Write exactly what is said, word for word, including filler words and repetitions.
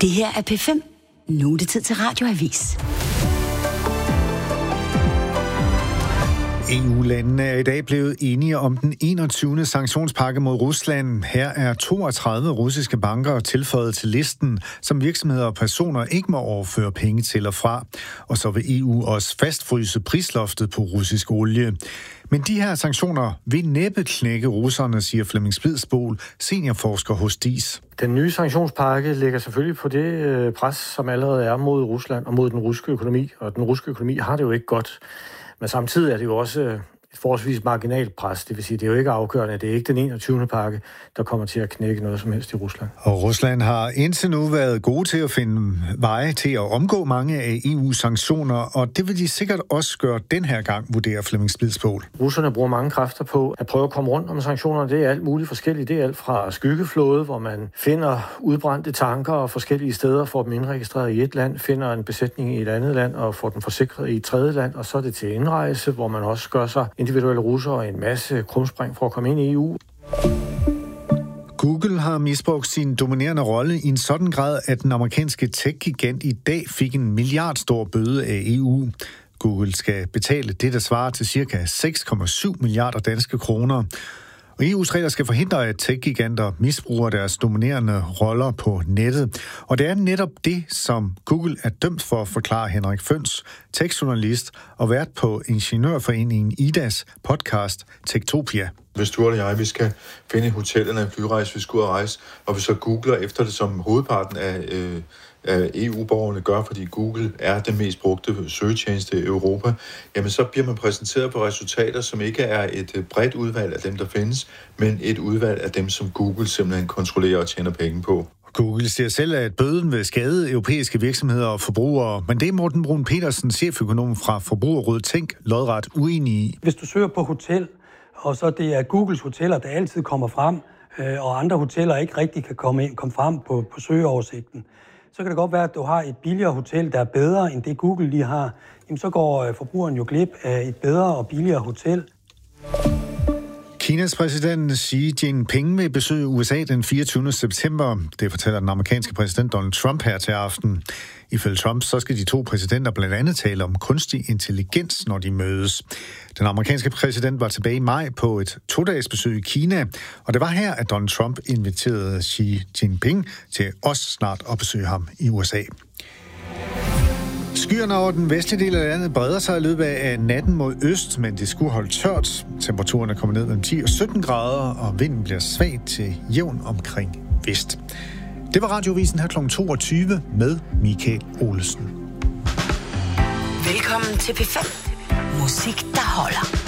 Det her er P fem. Nu er det tid til Radioavis. E U-landene er i dag blevet enige om den enogtyvende sanktionspakke mod Rusland. Her er toogtredive russiske banker tilføjet til listen, som virksomheder og personer ikke må overføre penge til og fra. Og så vil E U også fastfryse prisloftet på russisk olie. Men de her sanktioner vil næppe knække russerne, siger Flemming Splidsboel, seniorforsker hos D I S. Den nye sanktionspakke ligger selvfølgelig på det pres, som allerede er mod Rusland og mod den russiske økonomi. Og den russiske økonomi har det jo ikke godt. Men samtidig er det jo også et forholdsvis marginalt pres. Det vil sige, det er jo ikke afgørende. Det er ikke den enogtyvende pakke, der kommer til at knække noget som helst i Rusland. Og Rusland har indtil nu været gode til at finde veje til at omgå mange af E U's sanktioner, og det vil de sikkert også gøre den her gang, vurderer Flemming Splidsboel. Russerne bruger mange kræfter på at prøve at komme rundt om sanktionerne. Det er alt muligt forskelligt. Det er alt fra skyggeflåde, hvor man finder udbrændte tanker og forskellige steder, får dem indregistreret i et land, finder en besætning i et andet land og får den forsikret i et tredje land, og så er det til indrejse, hvor man også gør sig individuelle russere og en masse krumspring for at komme ind i E U. Google har misbrugt sin dominerende rolle i en sådan grad, at den amerikanske tech-gigant i dag fik en milliardstor bøde af E U. Google skal betale det, der svarer til ca. seks komma syv milliarder danske kroner. Og E U's regler skal forhindre, at tech-giganter misbruger deres dominerende roller på nettet. Og det er netop det, som Google er dømt for, forklarer Henrik Føns, tech-journalist og vært på Ingeniørforeningen I D A's podcast Techtopia. Hvis du eller jeg, vi skal finde et hotel eller en flyrejse, vi skal ud og rejse, og vi så googler efter det, som hovedparten af, øh, af E U-borgerne gør, fordi Google er den mest brugte søgetjeneste i Europa, jamen så bliver man præsenteret på resultater, som ikke er et bredt udvalg af dem, der findes, men et udvalg af dem, som Google simpelthen kontrollerer og tjener penge på. Google siger selv, at bøden vil skade europæiske virksomheder og forbrugere, men det er Morten Brun Petersen, cheføkonom fra Forbrugerrådet Tænk, lodret uenig i. Hvis du søger på hotel, og så det er Googles hoteller, der altid kommer frem, øh, og andre hoteller ikke rigtig kan komme ind, komme frem på, på søgeoversigten, så kan det godt være, at du har et billigere hotel, der er bedre end det Google lige har. Jamen, så går øh, forbrugeren jo glip af et bedre og billigere hotel. Kinas præsident Xi Jinping vil besøge U S A den fireogtyvende september. Det fortæller den amerikanske præsident Donald Trump her til aften. Ifølge Trump så skal de to præsidenter blandt andet tale om kunstig intelligens, når de mødes. Den amerikanske præsident var tilbage i maj på et to-dages besøg i Kina, og det var her, at Donald Trump inviterede Xi Jinping til også snart at besøge ham i U S A. Skyerne over den vestlige del af landet breder sig i løbet af natten mod øst, men det skulle holde tørt. Temperaturen er kommet ned mellem ti og sytten grader, og vinden bliver svag til jævn omkring vest. Det var Radiovisen her klokken toogtyve med Michael Olesen. Velkommen til P fem. Musik, der holder.